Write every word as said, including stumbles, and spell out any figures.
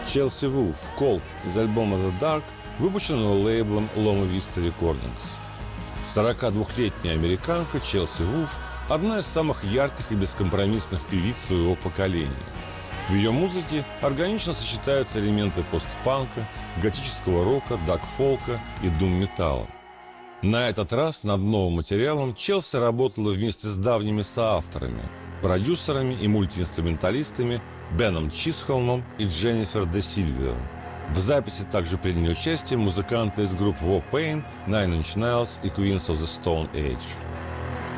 Chelsea Wolfe «Cold» из альбома «The Dark», выпущенного лейблом Loma Vista Recordings. сорокадвухлетняя американка Челси Вулф – одна из самых ярких и бескомпромиссных певиц своего поколения. В ее музыке органично сочетаются элементы постпанка, готического рока, дак-фолка и дум-металла. На этот раз над новым материалом Челси работала вместе с давними соавторами, продюсерами и мультиинструменталистами Беном Чисхолмом и Дженнифер де Сильвио. В записи также приняли участие музыканты из групп War Paint, Nine Inch Nails и Queens of the Stone Age.